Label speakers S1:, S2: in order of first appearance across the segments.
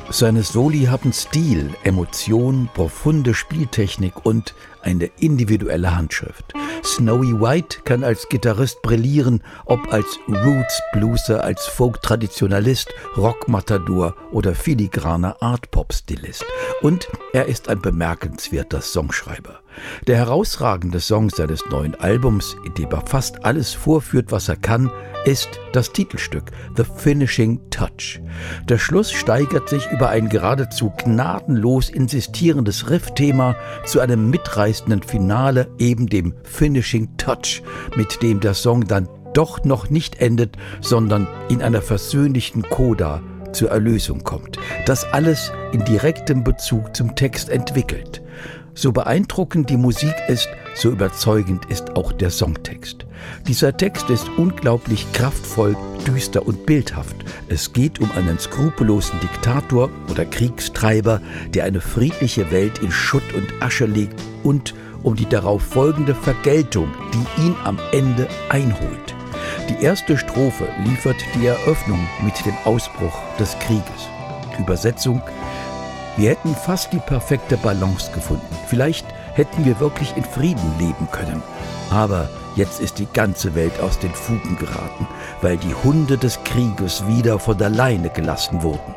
S1: Seine Soli haben Stil, Emotion, profunde Spieltechnik und eine individuelle Handschrift. Snowy White kann als Gitarrist brillieren, ob als Roots-Blueser, als Folk-Traditionalist, Rock-Matador oder filigraner Art-Pop-Stilist. Und er ist ein bemerkenswerter Songschreiber. Der herausragende Song seines neuen Albums, in dem er fast alles vorführt, was er kann, ist das Titelstück The Finishing Touch. Der Schluss steigert sich über ein geradezu gnadenlos insistierendes Riffthema zu einem mitreißenden Finale, eben dem Finishing Touch, mit dem der Song dann doch noch nicht endet, sondern in einer versöhnlichen Coda zur Erlösung kommt. Das alles in direktem Bezug zum Text entwickelt. So beeindruckend die Musik ist, so überzeugend ist auch der Songtext. Dieser Text ist unglaublich kraftvoll, düster und bildhaft. Es geht um einen skrupellosen Diktator oder Kriegstreiber, der eine friedliche Welt in Schutt und Asche legt, und um die darauf folgende Vergeltung, die ihn am Ende einholt. Die erste Strophe liefert die Eröffnung mit dem Ausbruch des Krieges. Übersetzung: Wir hätten fast die perfekte Balance gefunden. Vielleicht hätten wir wirklich in Frieden leben können. Aber jetzt ist die ganze Welt aus den Fugen geraten, weil die Hunde des Krieges wieder von der Leine gelassen wurden.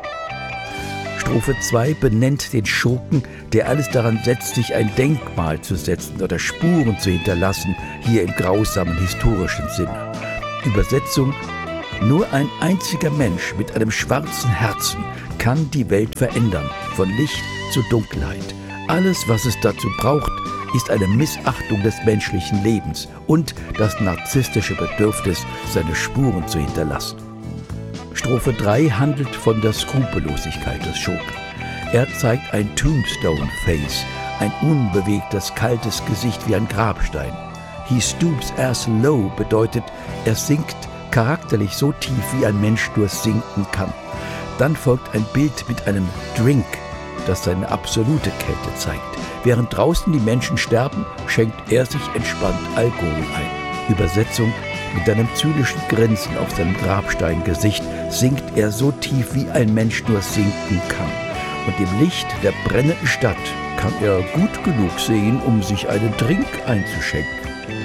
S1: Strophe 2 benennt den Schurken, der alles daran setzt, sich ein Denkmal zu setzen oder Spuren zu hinterlassen, hier im grausamen historischen Sinne. Übersetzung: Nur ein einziger Mensch mit einem schwarzen Herzen kann die Welt verändern, von Licht zu Dunkelheit. Alles, was es dazu braucht, ist eine Missachtung des menschlichen Lebens und das narzisstische Bedürfnis, seine Spuren zu hinterlassen. Strophe 3 handelt von der Skrupellosigkeit des Schurken. Er zeigt ein Tombstone-Face, ein unbewegtes, kaltes Gesicht wie ein Grabstein. He stoops as low bedeutet, er sinkt charakterlich so tief, wie ein Mensch nur sinken kann. Dann folgt ein Bild mit einem Drink, das seine absolute Kälte zeigt. Während draußen die Menschen sterben, schenkt er sich entspannt Alkohol ein. Übersetzung: Mit einem zynischen Grinsen auf seinem Grabsteingesicht sinkt er so tief, wie ein Mensch nur sinken kann. Und im Licht der brennenden Stadt kann er gut genug sehen, um sich einen Drink einzuschenken.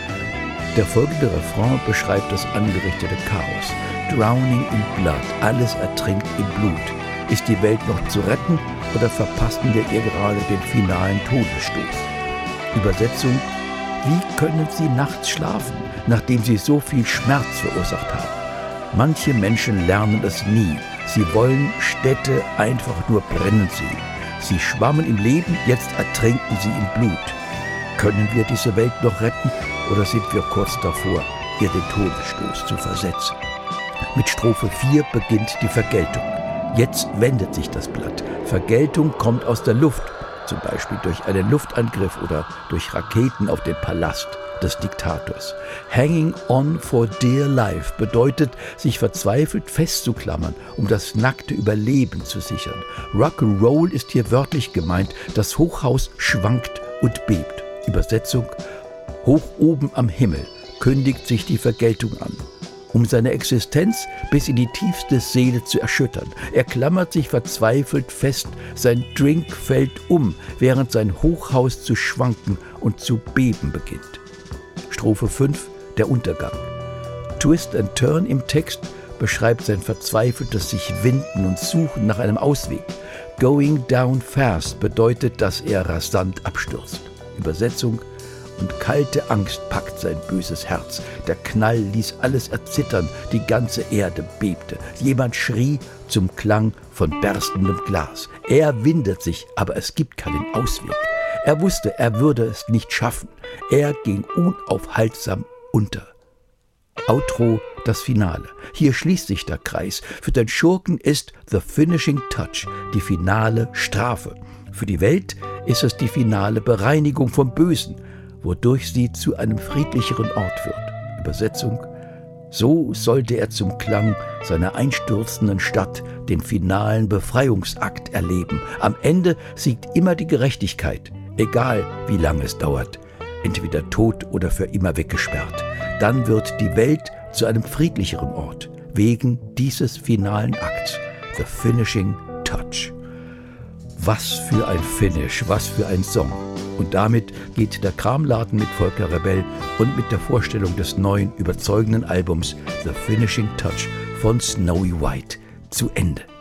S1: Der folgende Refrain beschreibt das angerichtete Chaos. Drowning in blood, alles ertrinkt in Blut. Ist die Welt noch zu retten oder verpassen wir ihr gerade den finalen Todesstoß? Übersetzung: Wie können Sie nachts schlafen, nachdem Sie so viel Schmerz verursacht haben? Manche Menschen lernen es nie. Sie wollen Städte einfach nur brennen sehen. Sie schwammen im Leben, jetzt ertrinken sie in Blut. Können wir diese Welt noch retten oder sind wir kurz davor, ihr den Todesstoß zu versetzen? Mit Strophe 4 beginnt die Vergeltung. Jetzt wendet sich das Blatt. Vergeltung kommt aus der Luft, zum Beispiel durch einen Luftangriff oder durch Raketen auf den Palast des Diktators. Hanging on for dear life bedeutet, sich verzweifelt festzuklammern, um das nackte Überleben zu sichern. Rock'n'Roll ist hier wörtlich gemeint, das Hochhaus schwankt und bebt. Übersetzung: Hoch oben am Himmel kündigt sich die Vergeltung an, um seine Existenz bis in die tiefste Seele zu erschüttern. Er klammert sich verzweifelt fest, sein Drink fällt um, während sein Hochhaus zu schwanken und zu beben beginnt. Strophe 5, der Untergang. Twist and Turn im Text beschreibt sein verzweifeltes sich Winden und Suchen nach einem Ausweg. Going down fast bedeutet, dass er rasant abstürzt. Übersetzung: Und kalte Angst packt sein böses Herz. Der Knall ließ alles erzittern, die ganze Erde bebte. Jemand schrie zum Klang von berstendem Glas. Er windet sich, aber es gibt keinen Ausweg. Er wusste, er würde es nicht schaffen. Er ging unaufhaltsam unter. Outro, das Finale. Hier schließt sich der Kreis. Für den Schurken ist The Finishing Touch die finale Strafe. Für die Welt ist es die finale Bereinigung vom Bösen, wodurch sie zu einem friedlicheren Ort wird. Übersetzung: So sollte er zum Klang seiner einstürzenden Stadt den finalen Befreiungsakt erleben. Am Ende siegt immer die Gerechtigkeit, egal wie lange es dauert. Entweder tot oder für immer weggesperrt. Dann wird die Welt zu einem friedlicheren Ort, wegen dieses finalen Akts, The Finishing Touch. Was für ein Finish, was für ein Song. Und damit geht der Kramladen mit Volker Rebell und mit der Vorstellung des neuen, überzeugenden Albums The Finishing Touch von Snowy White zu Ende.